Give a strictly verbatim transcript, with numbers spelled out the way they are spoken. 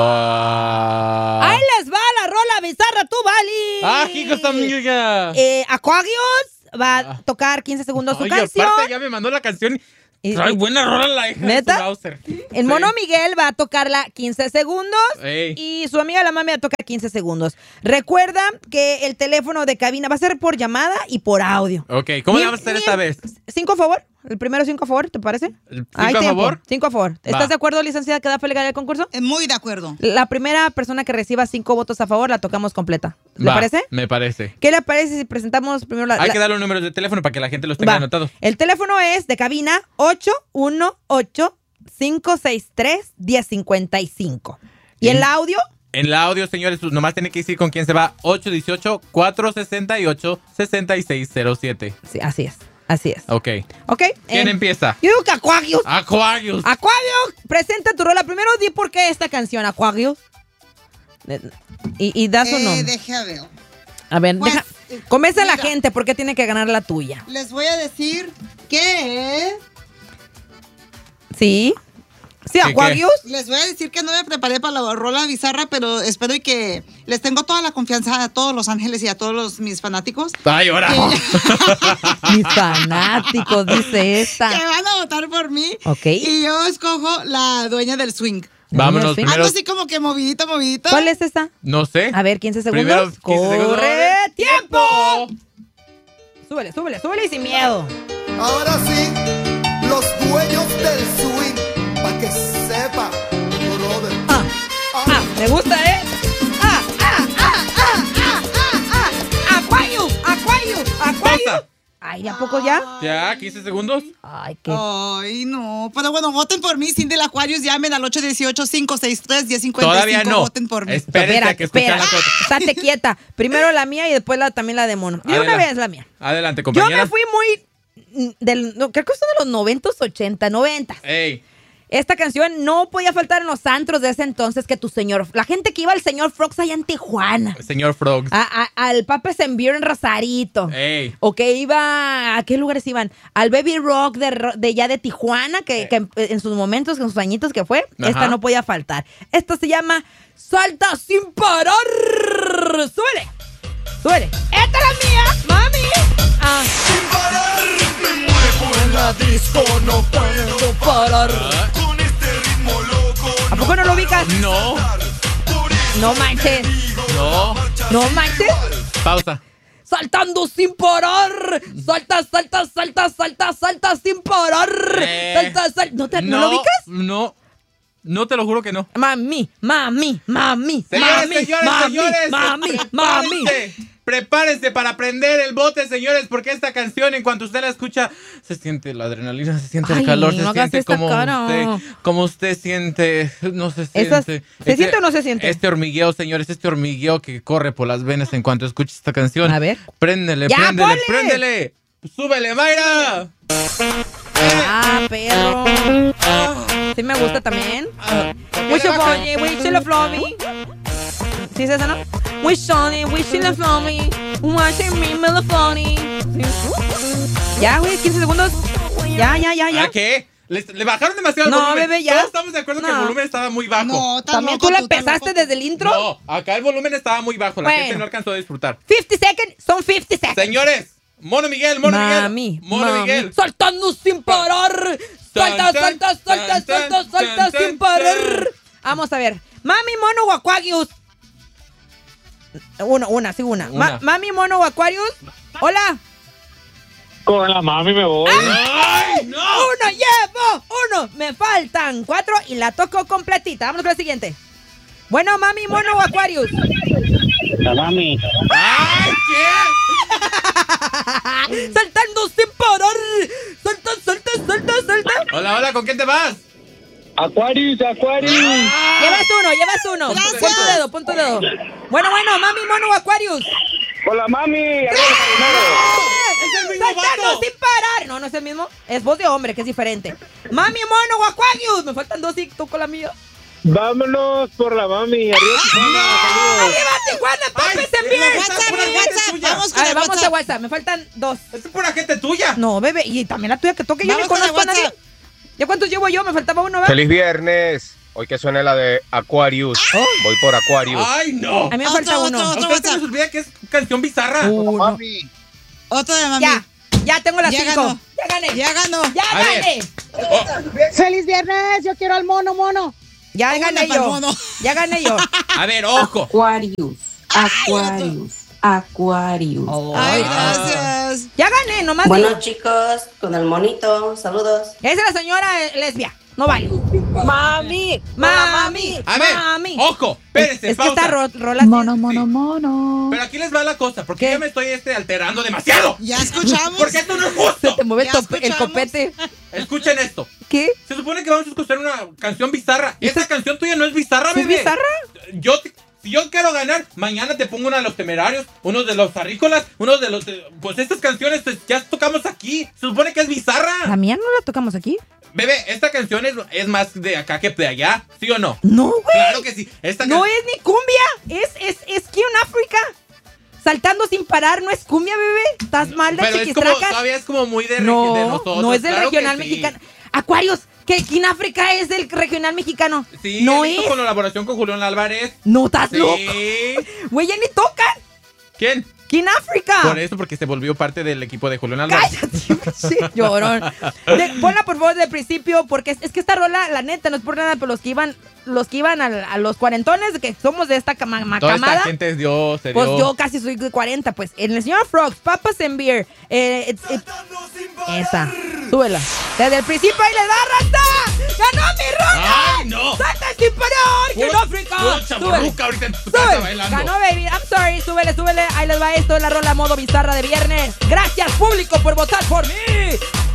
Uh... Ahí les va la rola bizarra, tú, Vali. Ah, hijo esta amiga. Eh, Aquarius va a tocar quince segundos su Oye, canción. aparte ya me mandó la canción. Y- Trae buena rola la hija ¿Neta? de su Bowser. El mono Miguel va a tocarla quince segundos. Ey. Y su amiga la mami va a tocar quince segundos. Recuerda que el teléfono de cabina va a ser por llamada y por audio. Ok, ¿cómo Ni- le vamos a hacer ni- esta vez? Cinco a favor. El primero cinco a favor, ¿te parece? ¿Cinco Hay a tiempo. favor? Cinco a favor. ¿Estás Va. de acuerdo, licenciada, que da fe legal el concurso? Eh, Muy de acuerdo. La primera persona que reciba cinco votos a favor la tocamos completa. ¿Le Va, parece? Me parece. ¿Qué le parece si presentamos primero la... Hay la- que dar los números de teléfono para que la gente los tenga Va. anotados. El teléfono es de cabina ocho uno ocho, cinco seis tres, uno cero cinco cinco. ¿Y En- el audio? En el audio, señores, pues nomás tiene que decir con quién se va. ocho uno ocho, cuatro seis ocho, seis seis cero siete. Sí, así es. Así es. Ok. ¿Ok? ¿Quién Eh, empieza? Yo digo que Aquarius. Aquarius. Aquarius, presenta tu rola. Primero di por qué esta canción, Aquarius. Eh, Y, y da su Eh, nombre. deja ver. A ver, pues, deja. eh, Convence a la mira. gente por qué tiene que ganar la tuya. Les voy a decir que... ¿Sí? ¿Sí, ¿Qué, Aquarius? Les voy a decir que no me preparé para la rola bizarra, pero espero y que les tengo toda la confianza a todos los ángeles y a todos los, mis fanáticos. Ay, ahora. Que, Mis fanáticos, dice que esta. van a votar por mí. Ok. Y yo escojo la dueña del swing. Vámonos Sí. primero. Ando así como que movidito, movidito. ¿Cuál es esa? No sé. A ver, quince segundos. Primero, quince segundos. ¡Corre! ¡Tiempo! Súbele, súbele, súbele y sin miedo. Ahora sí, los dueños del swing, pa' que sepa, brother. Ah, ah, me gusta, ¿eh? Ah, ah, ah, ah, ah, ah, ah. Aquarius, Aquarius, Aquarius. Pausa. Ay, ¿a poco ya? Ya, quince segundos. Ay, qué. Ay, no. Pero bueno, voten por mí, Cindy del Aquarius. Llamen al ocho uno ocho, cinco seis tres, uno cero cinco cinco. Todavía no. Voten por mí. Espérense Espera, a que escuchen espera. la cosa. Estate quieta. Primero la mía y después la, también la de mono. De una Adelante. vez la mía. Adelante, Yo compañera. me fui muy... mm, Del, no, creo que son de los noventas, ochenta, noventa. Ey. Esta canción no podía faltar en los antros de ese entonces que tu señor... La gente que iba al señor Frogs allá en Tijuana. Señor Frogs. A- a- al Papa's and Beer en Rosarito. Ey. O que iba... ¿A qué lugares iban? Al Baby Rock de, Ro- de ya de Tijuana, que, que en, en sus momentos, en sus añitos que fue, Ajá. esta no podía faltar. Esta se llama Salta sin parar. ¡Súbele! ¡Súbele! ¡Esta es la mía, mami! Ah. Sin parar, me muevo en la disco, no puedo Parar. con este ritmo loco. ¿A poco no lo ubicas? No. Por eso No manches. No. No manches. Pausa. Saltando sin parar. Salta, salta, salta, salta, salta sin parar. Eh, Salta, salta. ¿No, te, ¿no lo ubicas? No. No, te lo juro que no. Mami, mami, mami, Señores, mami, señores, mami, señores. mami, mami. prepárense, Prepárense para prender el bote, señores, porque esta canción, en cuanto usted la escucha, se siente la adrenalina, se siente Ay, el calor, se no hagas siente esa como cara. usted, como usted siente, no se Esas- siente. ¿se siente o no se siente? Este hormigueo, señores, este hormigueo que corre por las venas en cuanto escuche esta canción. A ver. Préndele, ¡Ya, préndele, ponle! préndele. Súbele, Mayra. Ah, perro. Sí me gusta también. Ah, Wish of Only, Wish of Flomy. ¿Sí es esa, no? Wish Only, Wish of Flomy. Watching me, Melafony. Ya, güey, quince segundos. Ya, ya, ya, ya. ¿A qué? ¿Le, le bajaron demasiado el No, volumen? bebé, ya. Todos estamos de acuerdo que el No. volumen estaba muy bajo. No, estás ¿También loco tú la estás empezaste loco. desde el intro? No, acá el volumen estaba muy bajo. La Bueno. gente no alcanzó a disfrutar. cincuenta seconds, son cincuenta seconds. Señores, Mono Miguel, Mono Mami, Miguel. Mono mami. Miguel. Saltando sin parar. Salta, Tan, tan, salta, salta, tan, salta, tan, salta tan, sin tan, parar. tan. Vamos a ver. Mami, mono o Aquarius. Uno, una, sí, una. Ma- Una. mami, mono o Aquarius. Hola. Con la mami me voy. ¡Ay, no! Uno llevo, uno. Me faltan cuatro y la toco completita. Vamos con la siguiente. Bueno, mami, mono o Aquarius. La mami. ¡Ay, qué! Saltando sin parar. Salta, salta, salta, salta. Hola, hola, ¿con quién te vas? Aquarius, Aquarius. Llevas uno, llevas uno. Gracias. Pon tu dedo, pon tu dedo. Bueno, bueno, mami, mono o Aquarius. Con la mami. ¡Es el mismo Saltando vato! sin parar. No, no es el mismo. Es voz de hombre, que es diferente. Mami, mono o Aquarius. Me faltan dos y tú con la mía. Vámonos por la mami. Arriba, Tijuana. Saludos. ¡Arriba, Tijuana! ¡Papes en bien! WhatsApp, pura gente WhatsApp. tuya. Vamos A con ver, el vamos a WhatsApp. WhatsApp. Me faltan dos. ¡Es pura gente tuya! No, bebé. Y también la tuya que toque. Yo Vamos no con el conozco a nadie. WhatsApp. ¿Ya cuántos llevo yo? Me faltaba uno, ¿verdad? Feliz viernes. Hoy que suene la de Aquarius. Oh. Voy por Aquarius. ¡Ay, no! A mí me Otro, falta uno. otro, ¿A otro. ustedes se les olvida que es canción bizarra? Uh, no. Mami. Otro de mami. Ya, ya tengo las Ya cinco. ganó. Ya gané. Ya ganó. Ya A ver. gané. Oh, ¡Feliz viernes! Yo quiero al mono, mono. Ya Una gané pa'l yo. mono. Ya gané yo. a ver, ojo. Aquarius, Aquarius, Aquarius. Ay, Ah. gracias. Ya gané, nomás. Bueno, digo. chicos, con el monito, saludos. Esa es la señora eh, lesbia. No vale. Mami. Mami. A ver, Mami. ojo, espérense, Es que pausa. esta ro rola. Mono, mono, mono. Pero aquí les va la cosa, porque ¿Qué? ya me estoy este, alterando demasiado. Ya escuchamos. Porque esto no es justo. Te mueve el, Ya tope- el escuchamos. copete. Escuchen esto. ¿Qué? Se supone que vamos a escuchar una canción bizarra. Esta canción tuya no es bizarra, ¿Sí es bebé. bizarra? Yo te- si yo quiero ganar, mañana te pongo uno de los temerarios, uno de los arrícolas, uno de los... de- pues estas canciones pues, ya tocamos aquí. Se supone que es bizarra. ¿La mía no la tocamos aquí? Bebé, esta canción es, es más de acá que de allá, ¿sí o no? No, güey. Claro que sí. Esta No can- es ni cumbia. Es, es, es que en África. Saltando sin parar, no es cumbia, bebé. Estás mal de Pero es como, chiquistracas. todavía es como muy de, regi- No, de nosotros. no es del claro que regional sí. mexicano. Acuarios, que aquí en África es del regional mexicano. Sí, no he visto es. colaboración con Julián Álvarez. No estás Sí. loco. Güey, ya ni tocan. ¿Quién? Aquí en África. Por eso, porque se volvió parte del equipo de Julián Álvarez. Cállate, sí, llorón. De- ponla por favor del principio, porque es, es que esta rola, la neta, no es por nada, pero los que iban, los que iban a, a los cuarentones, que somos de esta cama- ma- Toda camada. esta gente dio, se Pues dio. yo casi soy de cuarenta, pues. En el señor Frogs, Papas and Beer. Eh, it's- it's- esa. Súbela. Desde el principio ahí le da rasta. ¡Ganó mi rola! ¡Ay, no! ¡Salta sin parar! ¡Que en Pura- África! pura chavorruca Súbele. ahorita en tu casa Súbele. bailando. Ganó, baby. I'm sorry. Súbele, súbele. Ahí les va esto. La rola modo bizarra de viernes. Gracias, público, por votar por mí.